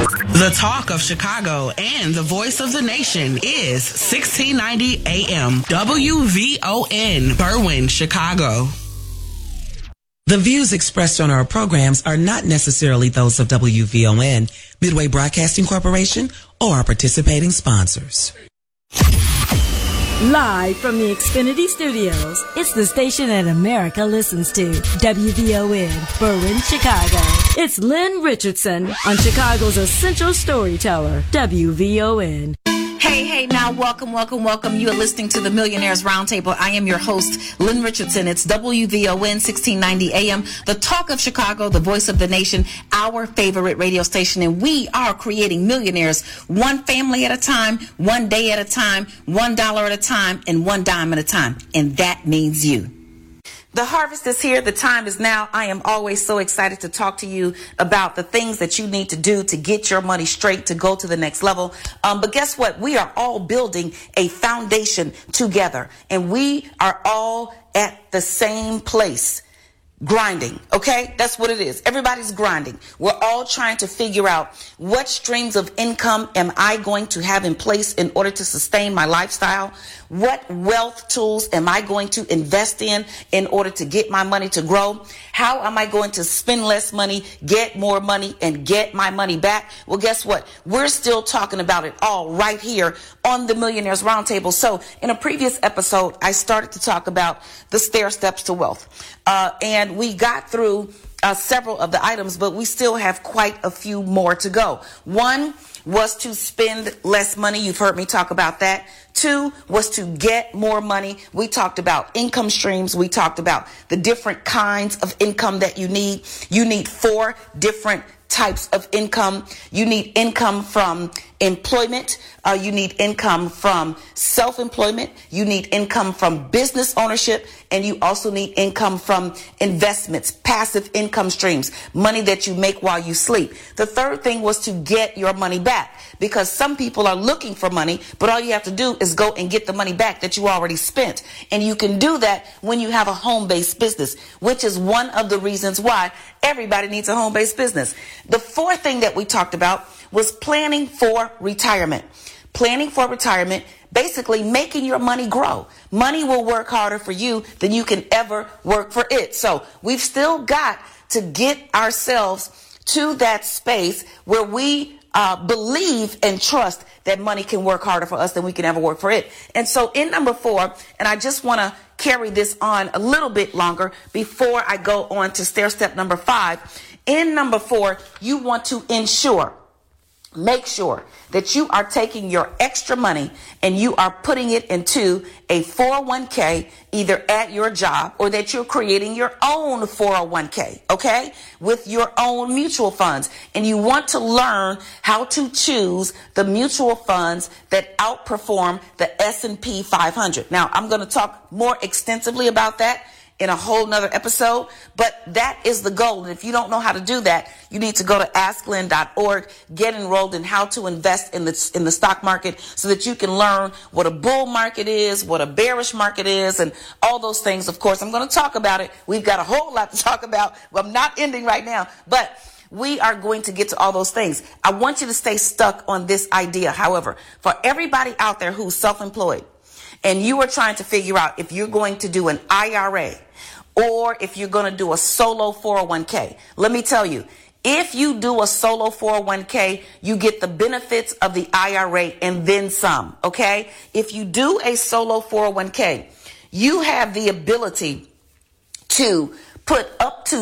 The talk of Chicago and the voice of the nation is 1690 AM WVON, Berwyn, Chicago. The views expressed on our programs are not necessarily those of WVON, Midway Broadcasting Corporation, or our participating sponsors. Live from the Xfinity Studios, it's the station that America listens to, WVON, Berwyn, Chicago. It's Lynn Richardson on Chicago's essential storyteller, WVON. Hey, now, welcome. You are listening to the Millionaires Roundtable. I am your host, Lynn Richardson. It's WVON 1690 AM, the talk of Chicago, the voice of the nation, our favorite radio station. And we are creating millionaires one family at a time, one day at a time, $1 at a time, and one dime at a time. And that means you. The harvest is here. The time is now. I am always so excited to talk to you about the things that you need to do to get your money straight, to go to the next level. But guess what? We are all building a foundation together, and we are all at the same place. Grinding, okay? That's what it is. Everybody's grinding. We're all trying to figure out what streams of income am I going to have in place in order to sustain my lifestyle? What wealth tools am I going to invest in order to get my money to grow? How am I going to spend less money, get more money, and get my money back? Well, guess what? We're still talking about it all right here on the Millionaires Roundtable. So in a previous episode, I started to talk about the stair steps to wealth. And we got through several of the items, but we still have quite a few more to go. One was to spend less money. You've heard me talk about that. Two was to get more money. We talked about income streams. We talked about the different kinds of income that you need. You need 4 different types of income. You need income from employment. You need income from self-employment. You need income from business ownership. And you also need income from investments, passive income streams, money that you make while you sleep. The third thing was to get your money back, because some people are looking for money, but all you have to do is go and get the money back that you already spent. And you can do that when you have a home-based business, which is one of the reasons why everybody needs a home-based business. The fourth thing that we talked about was planning for retirement. Planning for retirement, basically making your money grow. Money will work harder for you than you can ever work for it. So we've still got to get ourselves to that space where we believe and trust that money can work harder for us than we can ever work for it. And so in number 4, and I just want to carry this on a little bit longer before I go on to stair step number 5. In number 4, you want to make sure that you are taking your extra money and you are putting it into a 401k, either at your job or that you're creating your own 401k, okay, with your own mutual funds. And you want to learn how to choose the mutual funds that outperform the S&P 500. Now, I'm going to talk more extensively about that in a whole nother episode, but that is the goal. And if you don't know how to do that, you need to go to asklynn.org, get enrolled in how to invest in the stock market so that you can learn what a bull market is, what a bearish market is, and all those things. Of course, I'm going to talk about it. We've got a whole lot to talk about. Well, I'm not ending right now, but we are going to get to all those things. I want you to stay stuck on this idea. However, for everybody out there who's self-employed, and you are trying to figure out if you're going to do an IRA or if you're going to do a solo 401k, let me tell you, if you do a solo 401k, you get the benefits of the IRA and then some, okay? If you do a solo 401k, you have the ability to put up to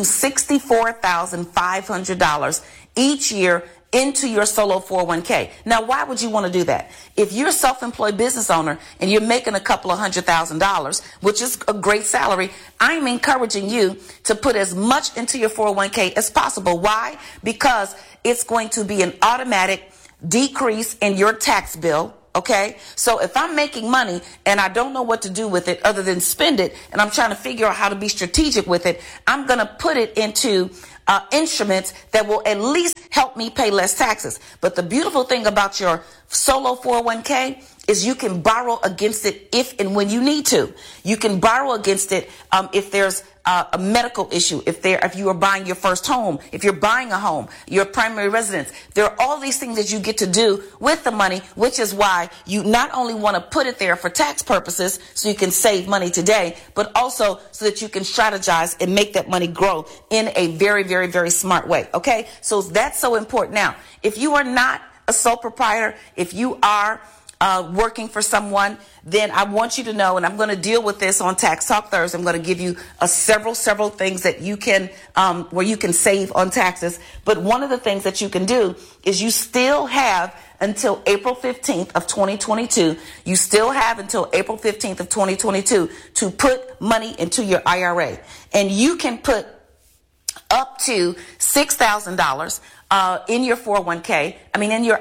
$64,500 each year into your solo 401k. Now, why would you want to do that? If you're a self-employed business owner and you're making a couple of $100,000, which is a great salary, I'm encouraging you to put as much into your 401k as possible. Why? Because it's going to be an automatic decrease in your tax bill. Okay, so if I'm making money and I don't know what to do with it other than spend it, and I'm trying to figure out how to be strategic with it, I'm going to put it into instruments that will at least help me pay less taxes. But the beautiful thing about your solo 401k is you can borrow against it if and when you need to. You can borrow against it if there's a medical issue, if you are buying your first home, if you're buying a home, your primary residence. There are all these things that you get to do with the money, which is why you not only want to put it there for tax purposes so you can save money today, but also so that you can strategize and make that money grow in a very, very, very smart way. Okay? So that's so important. Now, if you are not a sole proprietor, if you are working for someone, then I want you to know, and I'm going to deal with this on Tax Talk Thursday. I'm going to give you several things that you can, where you can save on taxes. But one of the things that you can do is you still have until April 15th of 2022. You still have until April 15th of 2022 to put money into your IRA. And you can put up to $6,000 in your 401k, in your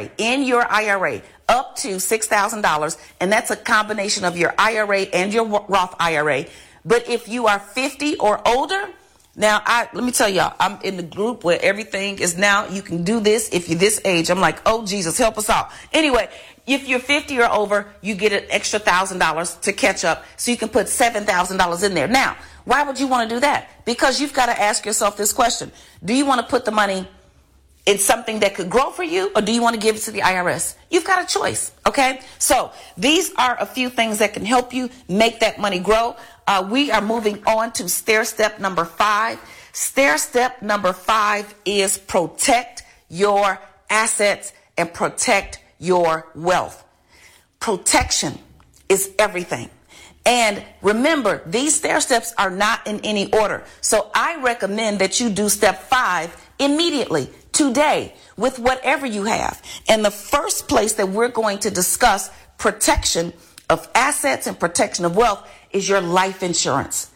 IRA, up to $6,000, and that's a combination of your IRA and your Roth IRA. But if you are 50 or older, now let me tell y'all, I'm in the group where everything is now, you can do this if you're this age. I'm like, oh Jesus, help us out. Anyway, if you're 50 or over, you get an extra $1,000 to catch up, so you can put $7,000 in there. Now, why would you want to do that? Because you've got to ask yourself this question. Do you want to put the money in something that could grow for you, or do you want to give it to the IRS? You've got a choice, okay? So these are a few things that can help you make that money grow. We are moving on to stair step number 5. Stair step number 5 is protect your assets and protect your wealth. Protection is everything. And remember, these stair steps are not in any order. So I recommend that you do step 5 immediately, today, with whatever you have. And the first place that we're going to discuss protection of assets and protection of wealth is your life insurance.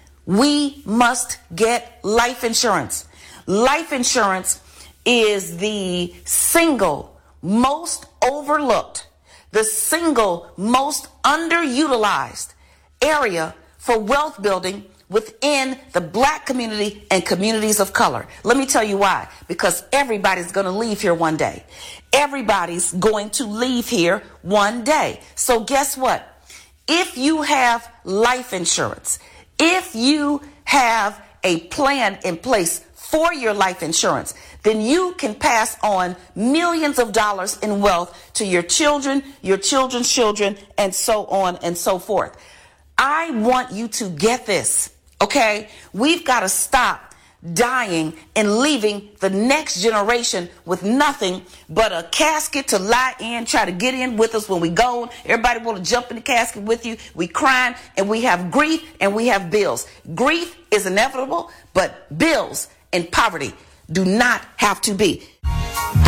We must get life insurance. Life insurance is the single most overlooked, the single most underutilized area for wealth building within the Black community and communities of color. Let me tell you why. Because everybody's going to leave here one day. Everybody's going to leave here one day. So guess what? If you have life insurance, if you have a plan in place for your life insurance, then you can pass on millions of dollars in wealth to your children, your children's children, and so on and so forth. I want you to get this, okay? We've got to stop dying and leaving the next generation with nothing but a casket to lie in, try to get in with us when we go. Everybody want to jump in the casket with you. We crying, and we have grief, and we have bills. Grief is inevitable, but bills and poverty do not have to be.